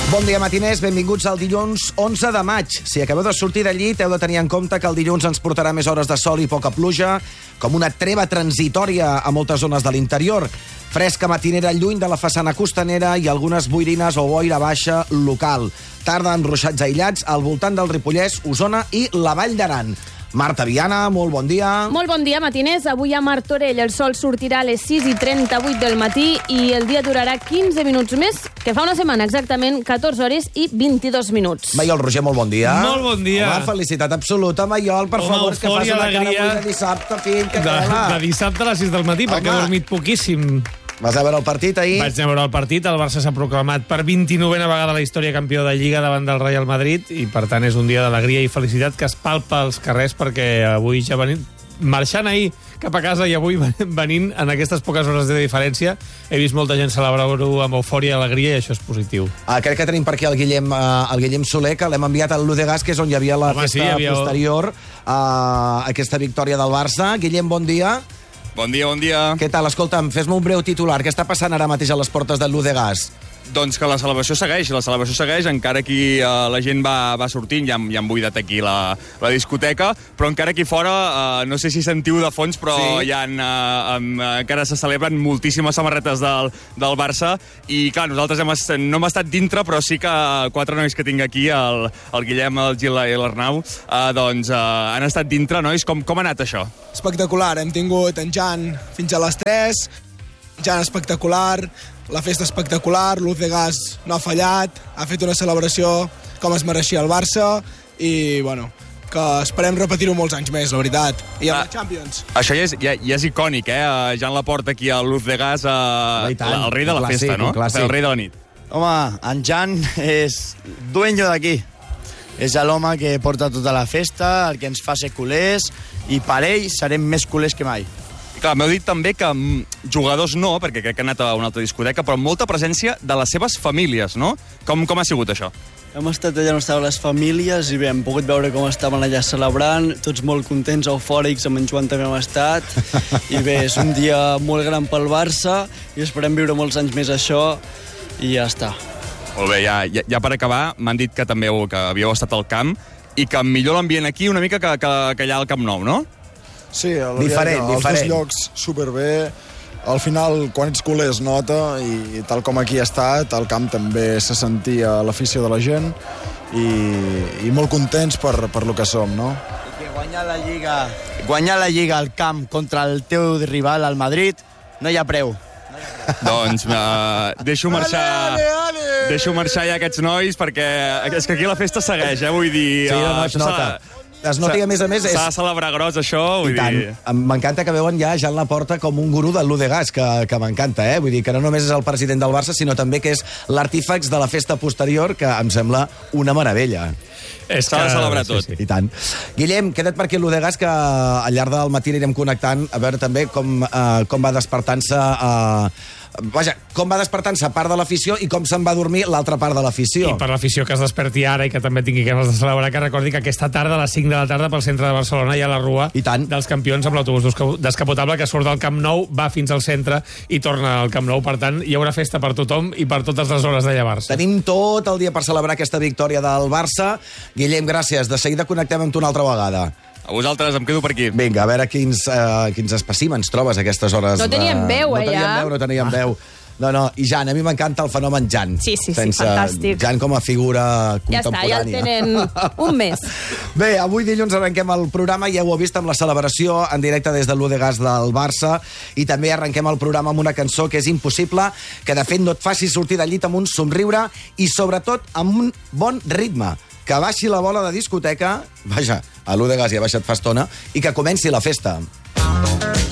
Bon dia, matiners. Benvinguts al dilluns 11 de maig. Si acabeu de sortir del llit, heu de tenir en compte que el dilluns ens portarà més hores de sol i poca pluja, com una treva transitòria a moltes zones de l'interior. Fresca matinera lluny de la façana costanera i algunes boirines o boira baixa local. Tarda amb ruixats aïllats al voltant del Ripollès, Osona i la Vall d'Aran. Marta Viana, molt bon dia. Molt bon dia, matiners. Avui a Martorell el sol sortirà a les 6:38 del matí i el dia durarà 15 minuts més que fa una setmana, exactament 14 hores i 22 minuts. Maiol Roger, molt bon dia. Molt bon dia. Home, felicitat absoluta, Maiol. Per favor, que fas una cara avui de dissabte, fill, que de dissabte a les 6 del matí, perquè he dormit poquíssim. Vas a veure el partit ahir? Vaig anar a veure el partit. El Barça s'ha proclamat per 29a vegada a la història campió de Lliga davant del Real Madrid i, per tant, és un dia d'alegria i felicitat que es palpa als carrers perquè avui ja venint, marxant ahir cap a casa i avui venint en aquestes poques hores de diferència, he vist molta gent celebrar-ho amb eufòria i alegria i això és positiu. Crec que tenim per aquí el Guillem Soler, que l'hem enviat al Ludegast, que és on hi havia la festa posterior a aquesta victòria del Barça. Guillem, bon dia. Bon dia, bon dia. Què tal? Escolta'm, fes-me un breu titular. Què està passant ara mateix a les portes del Ludegast? Doncs que la celebració segueix, encara aquí la gent va sortint, ja han buidat aquí la discoteca, però encara aquí fora, no sé si sentiu de fons, però sí. Encara se celebren moltíssimes samarretes del Barça, i clar, nosaltres no hem estat dintre, però sí que 4 nois que tinc aquí, el Guillem, el Gil i l'Arnau, doncs han estat dintre, nois. Com ha anat això? Espectacular, hem tingut en Jan fins a les 3, Jan espectacular, la festa espectacular, Ludegast no ha fallat, ha fet una celebració com es mereixia el Barça i, bueno, que esperem repetir-ho molts anys més, la veritat. I amb la Champions. Això ja és icònic, Jan Laporta aquí al Ludegast, el rei de la festa, no? El rei de la nit. Home, en Jan és dueño d'aquí. És l'home que porta tota la festa, el que ens fa ser culers, i per ell serem més culers que mai. Clar, m'heu dit també que jugadors no, perquè crec que han anat a una altra discoteca, però molta presència de les seves famílies, no? Com ha sigut això? Hem estat allà on estaven les famílies i bé, hem pogut veure com estaven allà celebrant, tots molt contents, eufòrics, amb en Joan també hem estat, i bé, és un dia molt gran pel Barça i esperem viure molts anys més això i ja està. Molt bé, ja per acabar, m'han dit que també que havíeu estat al camp i que millor l'ambient aquí una mica que allà al Camp Nou, no? Sí, diferent. Els dos llocs superbé. Al final, quan ets culer es nota, i tal com aquí ha estat, al camp també se sentia l'afició de la gent i molt contents per lo que som, no? I que guanyar la Lliga al camp contra el teu rival, el Madrid, no hi ha preu. Doncs deixo marxar ja aquests nois, perquè és que aquí la festa segueix, vull dir... Sí, no, es nota. Es nota i, a més... S'ha de celebrar gros, això, vull dir... M'encanta que veuen ja Jan Laporta com un gurú del Ludegast, que m'encanta, Vull dir que no només és el president del Barça, sinó també que és l'artífex de la festa posterior, que em sembla una meravella. S'ha de celebrar tot. Sí. I tant. Guillem, queda't per aquí al Ludegast, que al llarg del matí anirem connectant, a veure també com va despertant-se... com va despertant-se part de l'afició i com se'n va dormir l'altra part de l'afició. I per l'afició que es desperti ara i que també tingui ganes de celebrar, que recordi que aquesta tarda, a les 5 de la tarda, pel centre de Barcelona hi ha la Rua dels Campions amb l'autobús descapotable que surt del Camp Nou, va fins al centre i torna al Camp Nou. Per tant, hi haurà festa per tothom i per totes les hores de llevar-se. Tenim tot el dia per celebrar aquesta victòria del Barça. Guillem, gràcies. De seguida connectem amb tu una altra vegada. A vosaltres, em quedo per aquí. Vinga, a veure quins espècimens trobes a aquestes hores. No teníem veu, No teníem veu. No, i Jan, a mi m'encanta el fenomen Jan. Sí, fantàstic. Jan com a figura contemporània. Ja el tenen un mes. Bé, avui dilluns arrenquem el programa, ja ho heu vist amb la celebració en directe des de l'Udegast del Barça, i també arrenquem el programa amb una cançó que és impossible, que de fet no et faci sortir del llit amb un somriure i sobretot amb un bon ritme. Que baixi la bola de discoteca, vaja, a l'Udegast ja ha baixat fa estona, i que comenci la festa.